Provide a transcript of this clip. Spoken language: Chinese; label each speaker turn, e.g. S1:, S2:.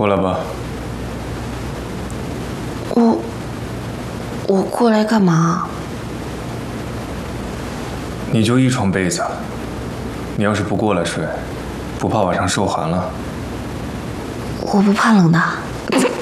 S1: 过来吧。
S2: 我过来干嘛？
S1: 你就一床被子，你要是不过来睡，不怕晚上受寒了？
S2: 我不怕冷的。